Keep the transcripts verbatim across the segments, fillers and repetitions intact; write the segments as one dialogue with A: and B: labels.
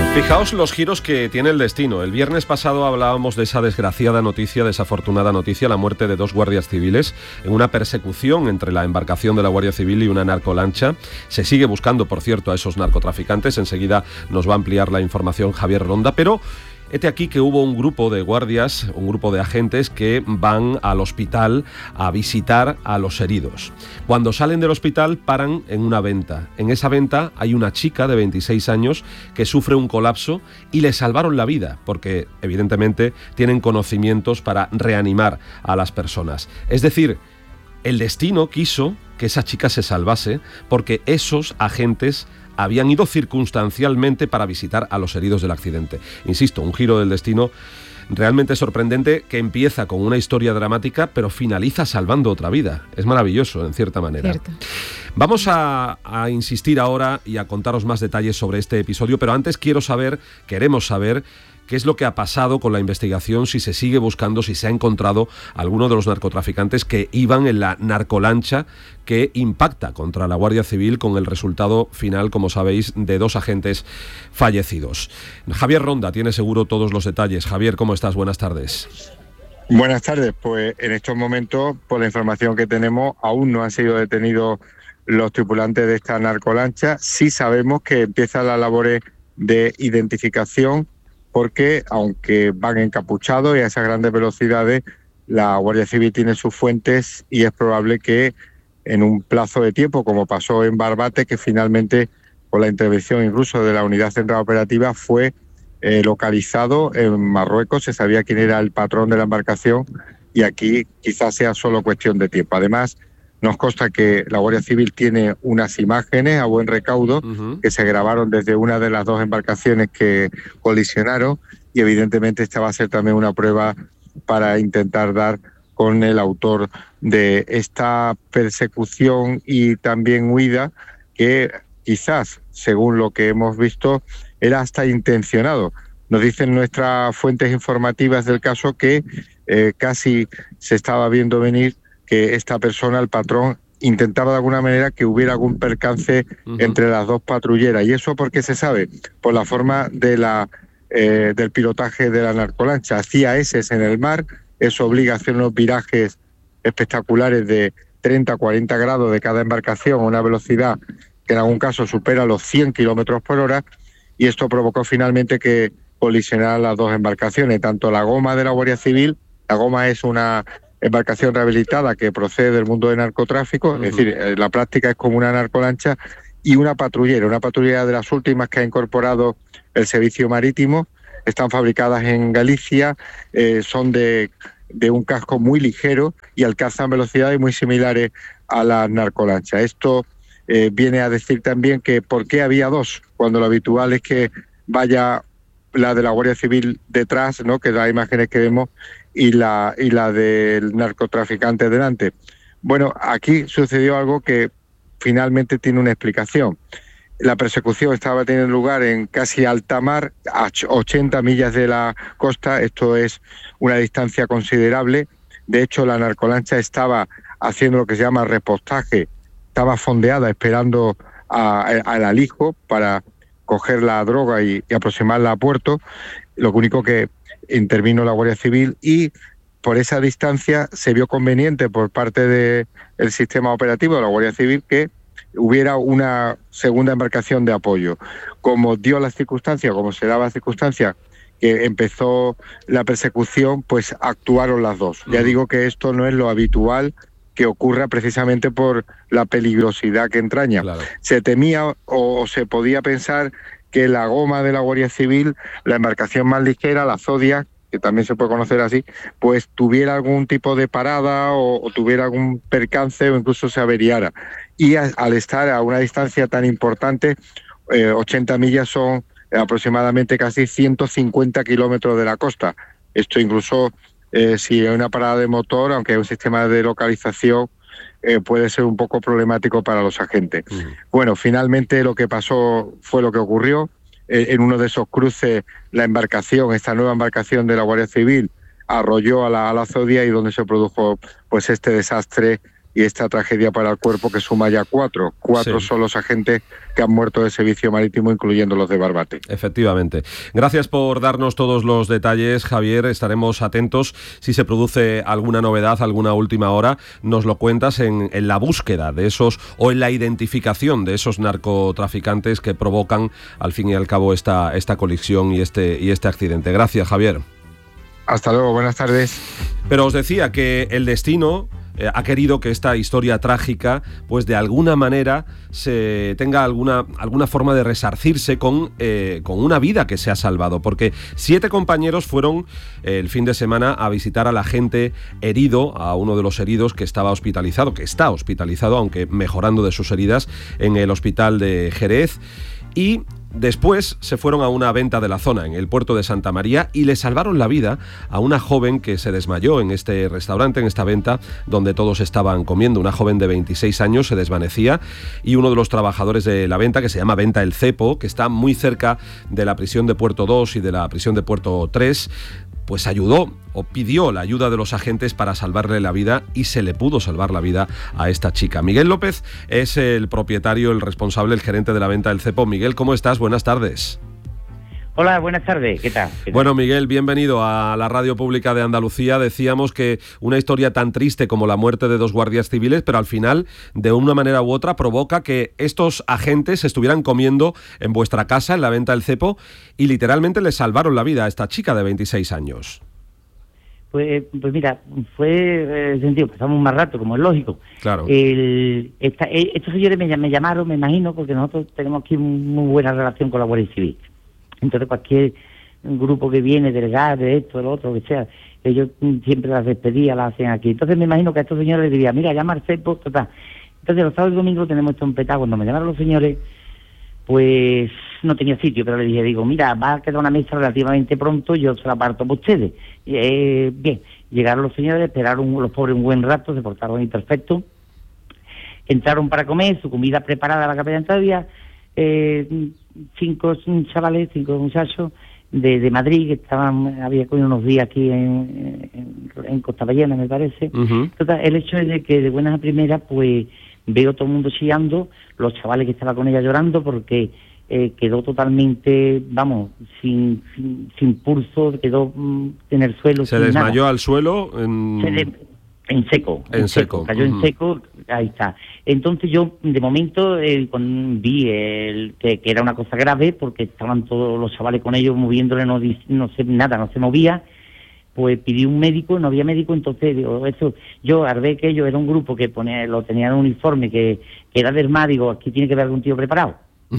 A: Fijaos los giros que tiene el destino. El viernes pasado hablábamos de esa desgraciada noticia, desafortunada noticia, la muerte de dos guardias civiles en una persecución entre la embarcación de la Guardia Civil y una narcolancha. Se sigue buscando, por cierto, a esos narcotraficantes. Enseguida nos va a ampliar la información Javier Ronda, pero hete aquí que hubo un grupo de guardias, un grupo de agentes que van al hospital a visitar a los heridos. Cuando salen del hospital paran en una venta. En esa venta hay una chica de veintiséis años que sufre un colapso y le salvaron la vida porque evidentemente tienen conocimientos para reanimar a las personas. Es decir, el destino quiso que esa chica se salvase porque esos agentes habían ido circunstancialmente para visitar a los heridos del accidente. Insisto, un giro del destino realmente sorprendente que empieza con una historia dramática pero finaliza salvando otra vida. Es maravilloso, en cierta manera. Cierto. Vamos a, a insistir ahora y a contaros más detalles sobre este episodio, pero antes quiero saber, queremos saber, qué es lo que ha pasado con la investigación, si se sigue buscando, si se ha encontrado alguno de los narcotraficantes que iban en la narcolancha que impacta contra la Guardia Civil con el resultado final, como sabéis, de dos agentes fallecidos. Javier Ronda tiene seguro todos los detalles. Javier, ¿cómo estás? Buenas tardes.
B: Buenas tardes. Pues en estos momentos, por la información que tenemos, aún no han sido detenidos los tripulantes de esta narcolancha. Sí sabemos que empiezan las labores de identificación porque, aunque van encapuchados y a esas grandes velocidades, la Guardia Civil tiene sus fuentes y es probable que en un plazo de tiempo, como pasó en Barbate, que finalmente, con la intervención incluso de la Unidad Central Operativa, fue eh, localizado en Marruecos, se sabía quién era el patrón de la embarcación y aquí quizás sea solo cuestión de tiempo. Además, nos consta que la Guardia Civil tiene unas imágenes a buen recaudo uh-huh. que se grabaron desde una de las dos embarcaciones que colisionaron y evidentemente esta va a ser también una prueba para intentar dar con el autor de esta persecución y también huida que quizás, según lo que hemos visto, era hasta intencionado. Nos dicen nuestras fuentes informativas del caso que eh, casi se estaba viendo venir que esta persona, el patrón, intentaba de alguna manera que hubiera algún percance uh-huh. entre las dos patrulleras. ¿Y eso por qué se sabe? Por la forma de la eh, del pilotaje de la narcolancha. Hacía eses en el mar, eso obliga a hacer unos virajes espectaculares de treinta a cuarenta grados de cada embarcación a una velocidad que en algún caso supera los cien kilómetros por hora, y esto provocó finalmente que colisionaran las dos embarcaciones, tanto la Goma de la Guardia Civil. La Goma es una embarcación rehabilitada que procede del mundo del narcotráfico, uh-huh. es decir, la práctica es como una narcolancha, y una patrullera, una patrullera de las últimas que ha incorporado el servicio marítimo. Están fabricadas en Galicia, eh, son de, de un casco muy ligero y alcanzan velocidades muy similares a las narcolanchas. Esto eh, viene a decir también que por qué había dos, cuando lo habitual es que vaya la de la Guardia Civil detrás, ¿no?, que las imágenes que vemos, y la y la del narcotraficante delante. Bueno, aquí sucedió algo que finalmente tiene una explicación. La persecución estaba teniendo lugar en casi alta mar, a ochenta millas de la costa. Esto es una distancia considerable. De hecho, la narcolancha estaba haciendo lo que se llama repostaje, estaba fondeada esperando a, a, al alijo para coger la droga y, y aproximarla a puerto. Lo único que intervino la Guardia Civil y por esa distancia se vio conveniente por parte del sistema operativo de la Guardia Civil que hubiera una segunda embarcación de apoyo. Como dio las circunstancias, como se daba la circunstancia que empezó la persecución, pues actuaron las dos. Uh-huh. Ya digo que esto no es lo habitual que ocurra precisamente por la peligrosidad que entraña. Claro. Se temía o, o se podía pensar que la Goma de la Guardia Civil, la embarcación más ligera, la Zodiac, que también se puede conocer así, pues tuviera algún tipo de parada o, o tuviera algún percance o incluso se averiara. Y a, al estar a una distancia tan importante, eh, ochenta millas son aproximadamente casi ciento cincuenta kilómetros de la costa. Esto incluso, eh, si hay una parada de motor, aunque hay un sistema de localización, eh, puede ser un poco problemático para los agentes. Uh-huh. Bueno, finalmente lo que pasó fue lo que ocurrió. Eh, en uno de esos cruces, la embarcación, esta nueva embarcación de la Guardia Civil, arrolló a la, a la Zodiac y donde se produjo pues este desastre y esta tragedia para el cuerpo que suma ya cuatro. Cuatro sí. son los agentes que han muerto de servicio marítimo, incluyendo los de Barbate.
A: Efectivamente. Gracias por darnos todos los detalles, Javier. Estaremos atentos. Si se produce alguna novedad, alguna última hora, nos lo cuentas en, en la búsqueda de esos, o en la identificación de esos narcotraficantes que provocan, al fin y al cabo, esta, esta colisión y este, y este accidente. Gracias, Javier.
B: Hasta luego, buenas tardes.
A: Pero os decía que el destino eh, ha querido que esta historia trágica, pues de alguna manera, se tenga alguna, alguna forma de resarcirse con, eh, con una vida que se ha salvado, porque siete compañeros fueron eh, el fin de semana a visitar al agente herido, a uno de los heridos que estaba hospitalizado, que está hospitalizado, aunque mejorando de sus heridas, en el hospital de Jerez, y después se fueron a una venta de la zona, en el puerto de Santa María, y le salvaron la vida a una joven que se desmayó en este restaurante, en esta venta, donde todos estaban comiendo. Una joven de veintiséis años se desvanecía, y uno de los trabajadores de la venta, que se llama Venta El Cepo, que está muy cerca de la prisión de Puerto dos y de la prisión de Puerto tres, pues ayudó o pidió la ayuda de los agentes para salvarle la vida, y se le pudo salvar la vida a esta chica. Miguel López es el propietario, el responsable, el gerente de la Venta del Cepo. Miguel, ¿cómo estás? Buenas tardes.
C: Hola, buenas tardes, ¿qué tal? ¿Qué tal?
A: Bueno, Miguel, bienvenido a la Radio Pública de Andalucía. Decíamos que una historia tan triste como la muerte de dos guardias civiles, pero al final, de una manera u otra, provoca que estos agentes estuvieran comiendo en vuestra casa, en la Venta del Cepo, y literalmente le salvaron la vida a esta chica de veintiséis años.
C: Pues, pues mira, fue eh, sentido, pasamos más rato, como es lógico.
A: Claro.
C: El, esta, estos señores me, me llamaron, me imagino, porque nosotros tenemos aquí muy buena relación con la Guardia Civil. Entonces cualquier grupo que viene del gas, de esto, de lo otro, que sea, ellos siempre las despedidas las hacen aquí. Entonces me imagino que a estos señores les diría, mira, llama al Cepo, total. Entonces los sábados y domingos tenemos esto empetado. Cuando me llamaron los señores, pues no tenía sitio, pero le dije, digo, mira, va a quedar una mesa relativamente pronto, yo se la parto por ustedes. Eh, bien, llegaron los señores, esperaron los pobres un buen rato, se portaron imperfectos, entraron para comer, su comida preparada a la capella todavía, eh, cinco chavales, cinco muchachos de, de Madrid, que estaban, había comido unos días aquí en, en, en Costa Ballena, me parece. Uh-huh. Entonces, el hecho es de que de buenas a primeras, pues veo todo el mundo chillando, los chavales que estaban con ella llorando, porque eh, quedó totalmente, vamos, sin, sin, sin pulso, quedó mm, en el suelo.
A: Se
C: sin
A: desmayó
C: nada.
A: al suelo en...
C: Se de, en seco.
A: En, en seco.
C: seco. Cayó uh-huh. en seco, ahí está. Entonces yo, de momento, eh, con, vi el, que, que era una cosa grave, porque estaban todos los chavales con ellos moviéndole, no, no sé nada, no se movía. Pues pedí un médico, no había médico, entonces digo, eso, yo al ver que ellos era un grupo que ponía, lo tenían en un uniforme que, que era del mar, digo, aquí tiene que haber algún tío preparado.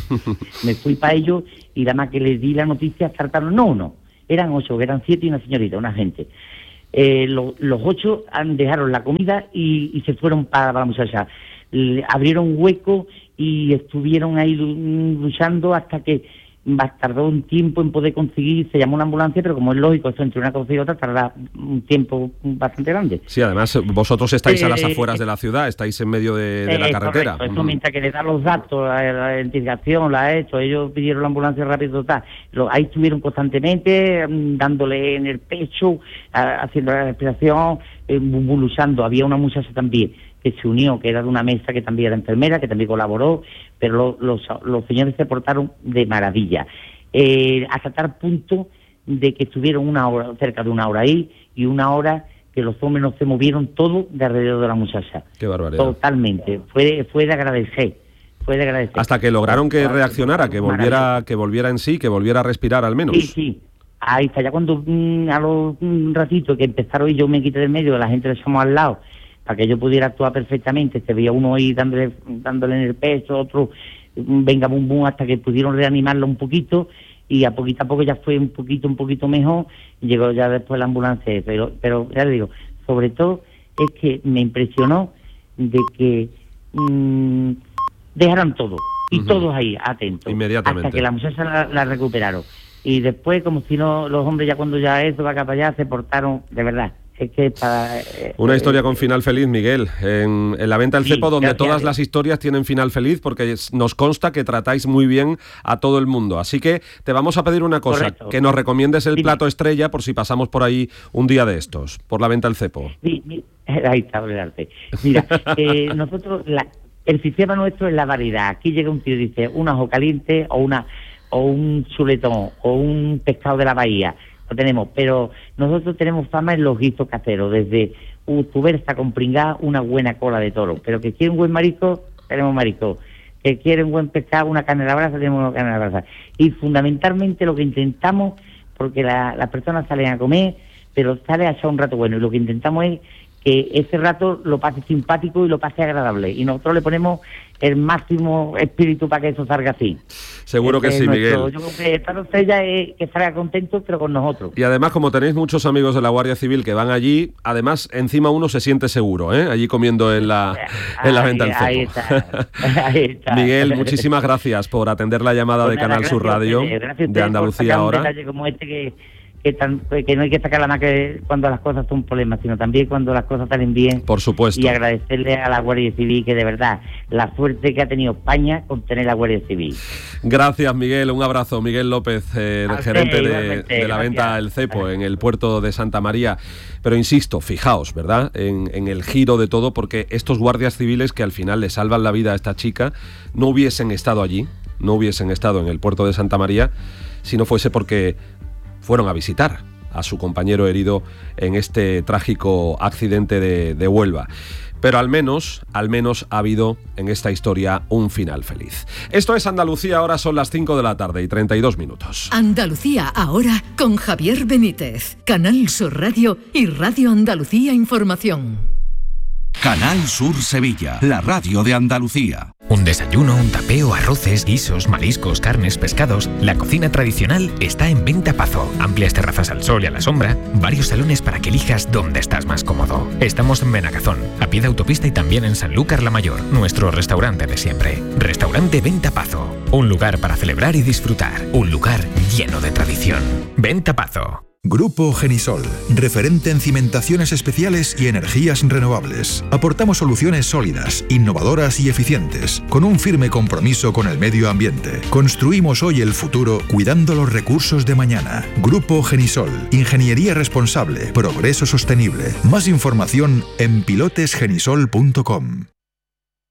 C: Me fui para ellos y nada más que les di la noticia, saltaron, no uno, eran ocho, eran siete y una señorita, una gente. Eh, lo, los ocho han, dejaron la comida y, y se fueron para, para la muchacha. Le abrieron hueco y estuvieron ahí luchando hasta que tardó un tiempo en poder conseguir, se llamó una ambulancia, pero como es lógico, eso entre una cosa y otra tarda un tiempo bastante grande.
A: Sí, además vosotros estáis eh, a las afueras eh, de la ciudad, estáis en medio de, de eh, la carretera.
C: Correcto, eso, mientras que le dan los datos, la, la identificación, la ha hecho, ellos pidieron la ambulancia rápido, total. Lo, ahí estuvieron constantemente dándole en el pecho, a, haciendo la respiración, eh, luchando. Había una muchacha también que se unió, que era de una mesa, que también era enfermera, que también colaboró, pero lo, los, los señores se portaron de maravilla, eh, hasta tal punto de que estuvieron una hora, cerca de una hora ahí, y una hora que los hombres no se movieron todo de alrededor de la muchacha.
A: Qué barbaridad.
C: Totalmente, fue, fue de agradecer, fue de agradecer.
A: Hasta que lograron que reaccionara, que volviera, que volviera en sí, que volviera a respirar al menos.
C: Sí, sí. Ahí está, ya cuando mmm, a los un ratito que empezaron y yo me quité del medio, la gente le echamos al lado, para que yo pudiera actuar perfectamente, se veía uno ahí dándole, dándole en el pecho, otro venga bum bum, hasta que pudieron reanimarlo un poquito, y a poquito a poco ya fue un poquito, un poquito mejor, y llegó ya después la ambulancia, pero, pero ya le digo, sobre todo es que me impresionó de que mmm, dejaron todo, y uh-huh. todos ahí atentos,
A: inmediatamente,
C: hasta que la muchacha la, la recuperaron, y después como si no, los hombres ya cuando ya eso va acá para allá, se portaron de verdad. Es que para, eh,
A: Una historia con final feliz, Miguel, en, en la Venta del
C: sí,
A: Cepo, donde
C: gracias.
A: Todas las historias tienen final feliz, porque nos consta que tratáis muy bien a todo el mundo. Así que te vamos a pedir una cosa, correcto, que nos recomiendes el sí, plato estrella por si pasamos por ahí un día de estos, por la Venta del Cepo.
C: Sí, Ahí está el arte. Mira, eh, nosotros, la, el sistema nuestro es la variedad. Aquí llega un tío y dice un ajo caliente o una o un chuletón o un pescado de la bahía. Lo tenemos, pero nosotros tenemos fama en los guisos caseros, desde un tuberza con pringá, una buena cola de toro. Pero que quiere un buen marisco, tenemos marisco. Que quiere un buen pescado, una carne a la brasa, tenemos una carne a la brasa. Y fundamentalmente lo que intentamos, porque la, las personas salen a comer, pero sale a echar un rato bueno, y lo que intentamos es que ese rato lo pase simpático y lo pase agradable, y nosotros le ponemos el máximo espíritu para que eso salga así.
A: Seguro que
C: Este
A: sí,
C: nuestro,
A: Miguel.
C: Yo creo que para ella es que salga contento, pero con nosotros.
A: Y además, como tenéis muchos amigos de la Guardia Civil que van allí, además encima uno se siente seguro, ¿eh? Allí comiendo en la, en la venta del cepo.
C: Ahí está, ahí está.
A: Miguel, muchísimas gracias por atender la llamada
C: Pues
A: de
C: nada,
A: Canal Sur Radio, de Andalucía Ahora.
C: Un detalle como este que, que, tan, que no hay que sacar la más que cuando las cosas son problemas, sino también cuando las cosas salen bien.
A: Por supuesto.
C: Y agradecerle a la Guardia Civil, que de verdad, la suerte que ha tenido España con tener la Guardia Civil.
A: Gracias, Miguel. Un abrazo. Miguel López, eh, el gerente de, de la venta del cepo en el puerto de Santa María. Pero insisto, fijaos, ¿verdad?, en, en el giro de todo, porque estos guardias civiles que al final le salvan la vida a esta chica no hubiesen estado allí, no hubiesen estado en el puerto de Santa María si no fuese porque fueron a visitar a su compañero herido en este trágico accidente de, de Huelva. Pero al menos, al menos ha habido en esta historia un final feliz. Esto es Andalucía, ahora son las cinco de la tarde y treinta y dos minutos.
D: Andalucía ahora con Javier Benítez, Canal Sur Radio y Radio Andalucía Información.
E: Canal Sur Sevilla, la radio de Andalucía.
F: Un desayuno, un tapeo, arroces, guisos, mariscos, carnes, pescados. La cocina tradicional está en Venta Pazo. Amplias terrazas al sol y a la sombra. Varios salones para que elijas dónde estás más cómodo. Estamos en Benagazón, a pie de autopista, y también en Sanlúcar la Mayor, nuestro restaurante de siempre. Restaurante Venta Pazo. Un lugar para celebrar y disfrutar. Un lugar lleno de tradición. Venta Pazo.
G: Grupo Genisol, referente en cimentaciones especiales y energías renovables. Aportamos soluciones sólidas, innovadoras y eficientes, con un firme compromiso con el medio ambiente. Construimos hoy el futuro cuidando los recursos de mañana. Grupo Genisol, ingeniería responsable, progreso sostenible. Más información en pilotes genisol punto com.